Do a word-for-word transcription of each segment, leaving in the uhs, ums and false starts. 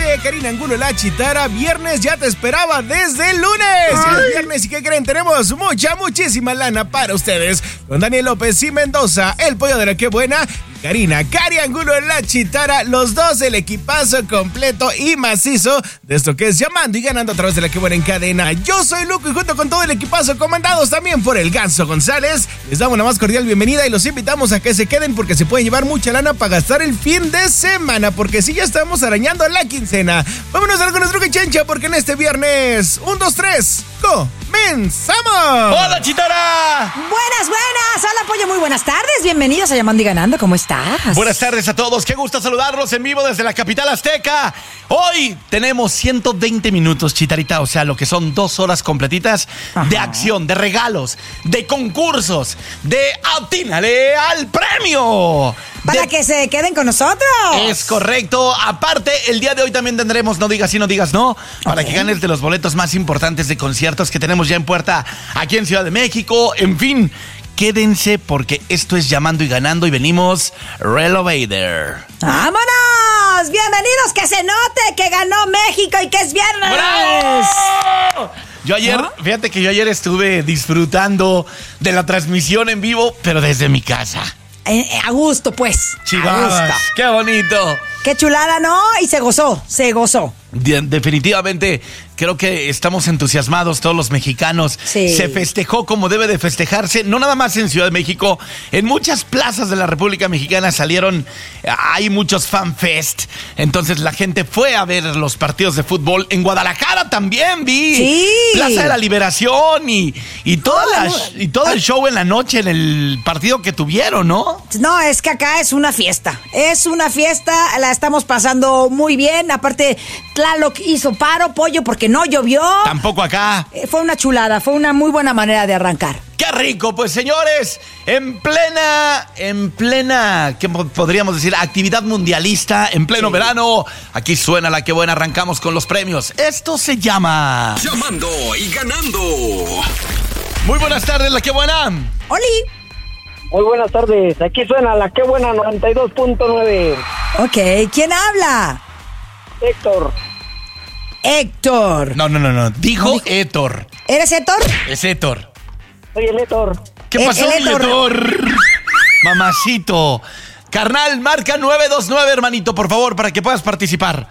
aire, Karina Angulo, la Chitara. Viernes ya te esperaba desde el lunes. Y el viernes, ¿y qué creen? Tenemos mucha, muchísima lana para ustedes. Con Daniel López y Mendoza, el pollo de la que buena. Karina, Cari Angulo, la Chitara, los dos, el equipazo completo y macizo de esto que es Llamando y Ganando a través de la que buena en cadena. Yo soy Luco y junto con todo el equipazo, comandados también por el Ganso González, les damos la más cordial bienvenida y los invitamos a que se queden porque se pueden llevar mucha lana para gastar el fin de semana, porque si ya estamos arañando la quincena. Vámonos a con nuestro quechencha porque en este viernes, un, dos, tres, ¡comenzamos! ¡Hola, Chitara! Buenas, buenas. Hola, pollo, muy buenas tardes. Bienvenidos a Llamando y Ganando. ¿Cómo estás? Buenas tardes a todos. Qué gusto saludarlos en vivo desde la capital azteca. Hoy tenemos ciento veinte minutos, Chitarita. O sea, lo que son dos horas completitas. Ajá. De acción, de regalos, de concursos, de atínale al premio. Para de... que se queden con nosotros. Es correcto. Aparte, el día de hoy también tendremos No Digas Sí, No Digas No. Para okay. que ganes de los boletos más importantes de conciertos que tenemos ya en puerta aquí en Ciudad de México. En fin, quédense porque esto es Llamando y Ganando y venimos Relovader. ¡Vámonos! Bienvenidos, que se note que ganó México y que es viernes. ¡Bravo! Yo ayer, ¿no? Fíjate que yo ayer estuve disfrutando de la transmisión en vivo, pero desde mi casa. Eh, a gusto, pues. Chihuahuas, qué bonito. Qué chulada, ¿no? Y se gozó, se gozó. De- definitivamente, creo que estamos entusiasmados todos los mexicanos. Sí. Se festejó como debe de festejarse, no nada más en Ciudad de México, en muchas plazas de la República Mexicana salieron, hay muchos fanfest, entonces la gente fue a ver los partidos de fútbol. En Guadalajara también vi. Sí. Plaza de la Liberación y, y, toda Oh, la, y todo el show en la noche en el partido que tuvieron, ¿no? No, es que acá es una fiesta. Es una fiesta, la estamos pasando muy bien. Aparte, Tlaloc hizo paro, pollo, porque no llovió. Tampoco acá. Eh, Fue una chulada, fue una muy buena manera de arrancar. ¡Qué rico! Pues señores, en plena, en plena, ¿qué podríamos decir? Actividad mundialista, en pleno sí. verano. Aquí suena la que buena, arrancamos con los premios. Esto se llama... Llamando y Ganando. Muy buenas tardes, la que buena. ¡Oli! Muy buenas tardes, aquí suena la que buena noventa y dos punto nueve. Ok, ¿quién habla? Héctor. Héctor. No, no, no, no, dijo No, Héctor. ¿Eres Héctor? Es Héctor. Soy el Héctor. ¿Qué El- pasó, el mi Héctor. Héctor? Mamacito. Carnal, marca nueve dos nueve, hermanito, por favor, para que puedas participar.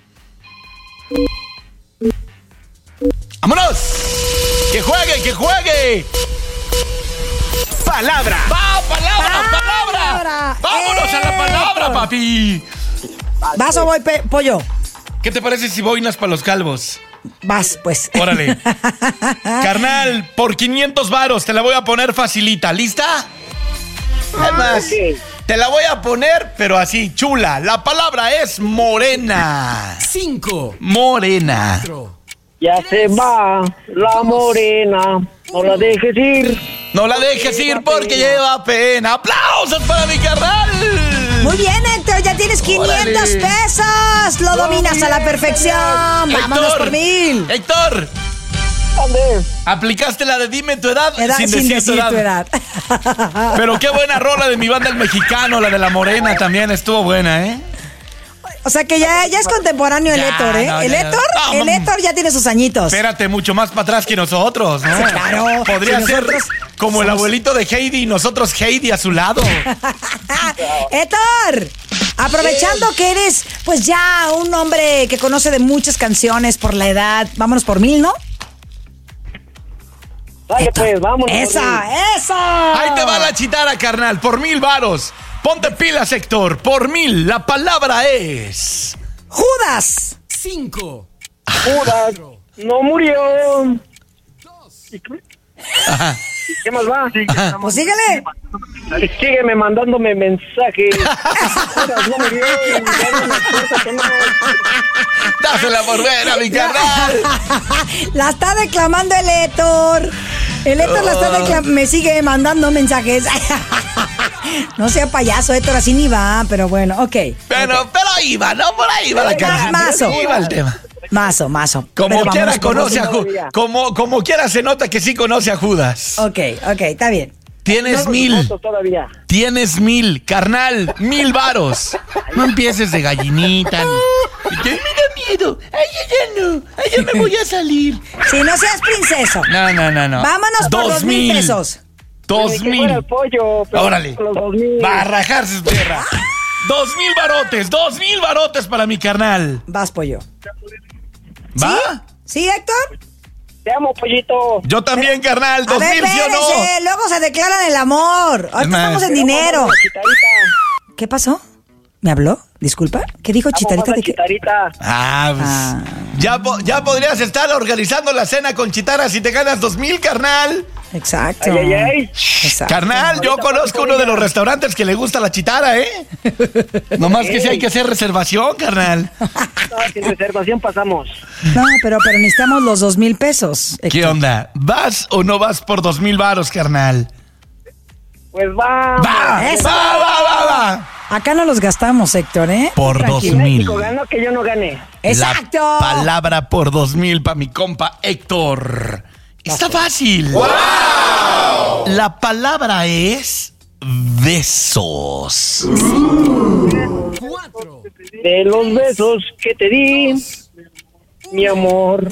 ¡Vámonos! ¡Que juegue, que juegue! Palabra. ¡Va, palabra, palabra! Palabra. ¡Vámonos a la palabra, Héctor. papi! ¿Vas o voy, pe- pollo? ¿Qué te parece si boinas para los calvos? Vas, pues. Órale. Carnal, por quinientos varos te la voy a poner facilita. ¿Lista? Además, Ok. te la voy a poner, pero así, chula. La palabra es morena. Cinco. Morena. Ya se va la morena, no la dejes ir. No la dejes ir porque lleva pena. ¡Aplausos para mi carnal! Muy bien, Héctor, ya tienes quinientos Órale. pesos. Lo dominas a la perfección. Vámonos Héctor, por mil. Héctor, ¿Dónde? aplicaste la de dime tu edad, Edad sin, sin, decir, tu decir edad. tu edad. Pero qué buena rola de mi banda El Mexicano, la de la morena también estuvo buena, ¿eh? O sea que ya, ya es contemporáneo el Ya, Héctor, ¿eh? no, el ya, ya. Héctor, No, el mam- Héctor ya tiene sus añitos. Espérate, mucho más para atrás que nosotros, ¿no? Sí, claro. Podría Si ser nosotros como el somos- abuelito de Heidi y nosotros Heidi a su lado. Héctor, aprovechando que eres pues ya un hombre que conoce de muchas canciones por la edad, vámonos por mil, ¿no? Dale pues, vámonos. ¡Esa, esa! Ahí te va la Chitara, carnal, por mil varos. Ponte pilas, Héctor, por mil. La palabra es... ¡Judas! Cinco. Judas no murió. Ajá. ¿Qué más va? Pues síguele. Sígueme mandándome mensajes. Judas no murió. Ya no me importa que no. Dásela por buena, mi carnal. La está declamando el Héctor. El Héctor la está declamando. Me sigue mandando mensajes. No sea payaso, Héctor, así ni va, pero bueno, ok. Pero, pero ahí va, ¿no? Por ahí va la canción. Mazo. Ahí va el tema. Mazo, mazo. Como Pero quiera vámonos por conoce a dos. Judas. Como, como quiera se nota que sí conoce a Judas. Ok, ok, está bien. Tienes No, mil. fotos todavía. Tienes mil, carnal, mil varos. No empieces de gallinita. Ni... Que mira miedo. Ay, ya no. Ay, ya me voy a salir. Si no seas princeso. No, no, no, no. Vámonos por dos mil pesos. Dos Ni que mil. fuera el pollo, pero Órale. los dos mil. Va a rajarse su tierra. Dos mil barotes, dos mil barotes para mi carnal. Vas, pollo. ¿Va? ¿Sí, Héctor? Te amo, pollito. Yo también, carnal. A Dos ver, mil, ¿sí o espérense, no? luego se declaran el amor. Ahorita más. estamos en Te amo dinero. más, Chitarita. ¿Qué pasó? ¿Me habló? Disculpa. ¿Qué dijo Te amo Chitarita más, de qué? Chitarita. Ah, pues. Ah. Ya, po- ya podrías estar organizando la cena con Chitara si te ganas dos mil, carnal. Exacto. Ay, ay, ay. Exacto. Carnal, yo Ahorita conozco paso uno de ella. los restaurantes que le gusta la chitara, ¿eh? Nomás que si hay que hacer reservación, carnal. No, sin reservación pasamos. No, pero, pero necesitamos los dos mil pesos. ¿Qué Héctor. onda? ¿Vas o no vas por dos mil varos, carnal? Pues va. ¡Va! Eso. ¡Va, va, va, va! Acá no los gastamos, Héctor, ¿eh? Por dos Tranquilo. mil. México ganó que yo no gané. Exacto. La palabra por dos mil para mi compa Héctor. Está fácil. ¡Wow! La palabra es besos. Cuatro. De los besos que te di, mi amor.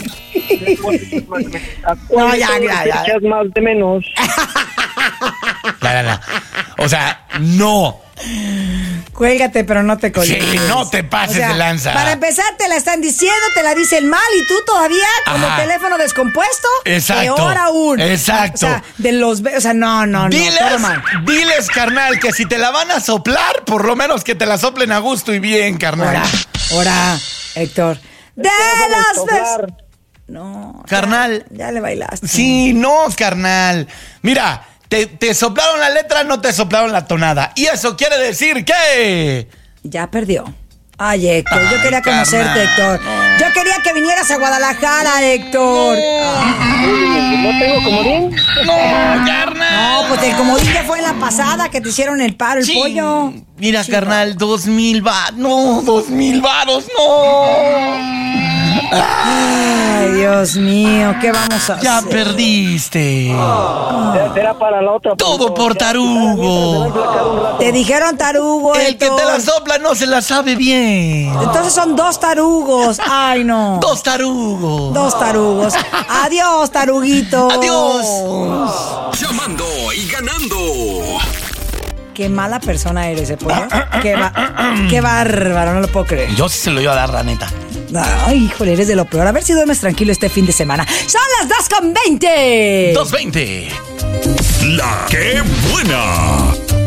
No, ya, ya, ya. Echas más de menos. La, la, la. O sea, no. Cuélgate, pero no te colgues. Sí, no te pases de lanza. Para empezar, te la están diciendo, te la dicen mal y tú todavía con Ajá. el teléfono descompuesto. Exacto. Peor aún. Exacto. O sea, de los... be- O sea, no, no, no. Diles, todo mal. diles, carnal, que si te la van a soplar, por lo menos que te la soplen a gusto y bien, carnal. Ahora, ahora, Héctor. De Vamos a los besos. soplar. No. Carnal. Ya, ya le bailaste. Sí, no, carnal. Mira, te, te soplaron la letra, no te soplaron la tonada. Y eso quiere decir que... Ya perdió. Ay, Héctor, yo Ay, quería conocerte, carnal. Héctor. Yo quería que vinieras a Guadalajara, Héctor. ¿No tengo comodín? No, carnal. No, pues el comodín ya fue en la pasada que te hicieron el paro, el Sí. pollo. Mira, carnal, dos mil va... No, dos mil varos, no. Ay, Dios mío, ¿qué vamos a Ya hacer? perdiste. Ya será para la otra. Todo por Ya, tarugo. ya, ya, ya, ya, un rato. Te dijeron tarugo, El que Héctor. te la sopla no se la sabe bien. Entonces son dos tarugos. Ay, no. Dos tarugos. Dos tarugos. Adiós, taruguito. Adiós. Llamando y ganando. Qué mala persona eres, ¿eh, pollo? Qué, ba- qué bárbaro, no lo puedo creer. Yo sí se lo iba a dar, la neta. Ay, híjole, eres de lo peor. A ver si duermes tranquilo este fin de semana. Son las dos con veinte. dos veinte. La que buena.